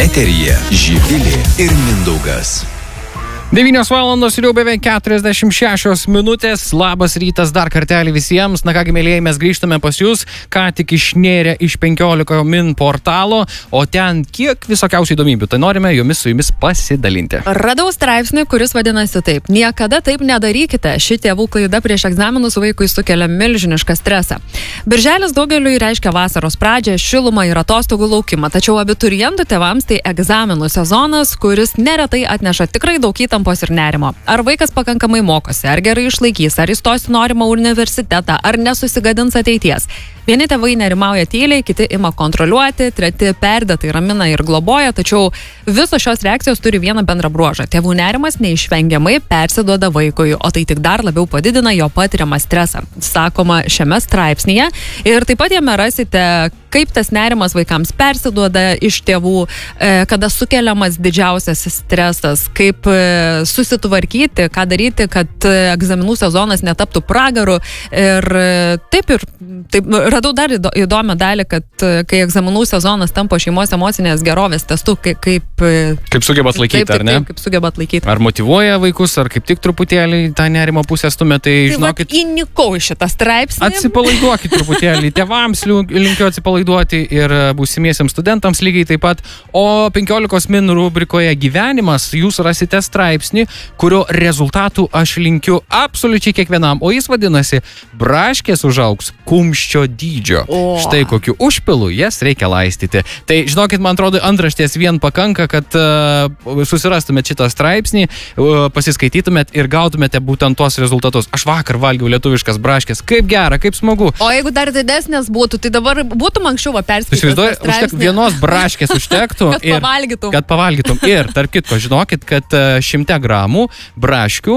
Eteryje Živilė ir Mindaugas. 9 valandos ir jau beveik 46 minutės. Labas rytas dar kartelį visiems. Na kągi, mėlyjei, mes grįžtame pas jūs, ką tik išnėrė iš 15 min portalo, o ten kiek visokiausių įdomybių. Tai norime su jumis pasidalinti. Radau straipsnį, kuris vadinasi taip: niekada taip nedarykite. Ši tėvų klaida prieš egzaminus vaikui sukelia milžinišką stresą. Birželis daugeliui reiškia vasaros pradžią, šilumą ir atostogų laukimą. Tačiau abiturientų tėvams tai egzaminų sezonas, kuris neretai atneša tikrai daug įtampos ir nerimo. Ar vaikas pakankamai mokosi, ar gerai išlaikys, ar įstos į norimą universitetą, ar nesusigadins ateities. Vieni tėvai nerimauja tyliai, kiti ima kontroliuoti, treti perdėtai ramina ir globoja, tačiau visos šios reakcijos turi vieną bendrą bruožą. Tėvų nerimas neišvengiamai persiduoda vaikui, o tai tik dar labiau padidina jo patiriamą stresą, sakoma šiame straipsnyje. Ir taip pat jame rasite, kaip tas nerimas vaikams persiduoda iš tėvų, kada sukeliamas didžiausias stresas, kaip susitvarkyti, ką daryti, kad egzaminų sezonas netaptų pragaru. Ir taip radau dar įdomią dalį, kad kai egzaminų sezonas tampa šeimos emocinės gerovės testu, kaip sugeba atlaikyti, ar ne? Kaip sugeba atlaikyti. Ar motyvuoja vaikus, ar kaip tik truputėlį tą nerimo pusę stumia, tai žinokit. Įnikau šitą straipsnį. Atsipalaiduokit truputėlį. Tėvams linkiu atsipalaiduoti ir būsimiesiems studentams lygiai taip pat. O 15 min rubrikoje gyvenimas jūs rasite straipsnį, kurio rezultatų aš linkiu absoliučiai kiekvienam. O jis vadinasi: braškės užaugs kumščio dydžio. Štai kokiu užpilu jas reikia laistyti. Tai žinokit, man atrodo, antraštės vien pakanka, kad susirastumėt šitą straipsnį, pasiskaitytumėt ir gautumėte būtent tuos rezultatus. Aš vakar valgiau lietuviškas braškės. Kaip gera, kaip smagu. O jeigu dar didesnės būtų, tai dabar būtum anksčiau perskaitęs straipsnį. Vienos braškės užtektų. Kad pavalgytum. Ir tarp kitko, žinokit, kad 100 gramų braškių,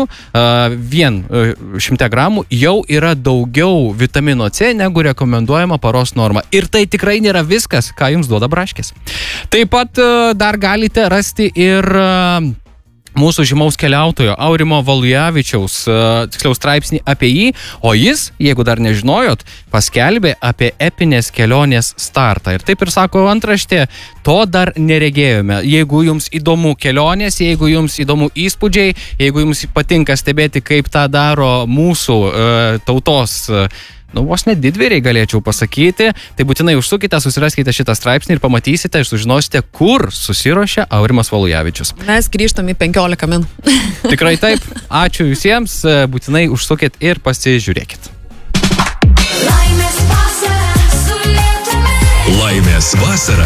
vien 100 gramų jau yra daugiau vitamino C negu rekomenduojama paros norma. Ir tai tikrai nėra viskas, ką jums duoda braškės. Taip pat dar galite rasti ir mūsų žymaus keliautojo Aurimo Valujavičiaus straipsnį apie jį, o jis, jeigu dar nežinojot, paskelbė apie epinės kelionės startą. Ir taip ir sako antraštė, to dar neregėjome. Jeigu jums įdomu kelionės, jeigu jums įdomu įspūdžiai, jeigu jums patinka stebėti, kaip tą daro mūsų tautos vos net didvyriai, galėčiau pasakyti, tai būtinai užsukite, susiraskite šitą straipsnį ir pamatysite ir sužinosite, kur susiruošė Aurimas Valujavičius. Mes grįžtam į 15 min. Tikrai taip. Ačiū visiems, būtinai užsukit ir pasižiūrėkit. Laimės vasara.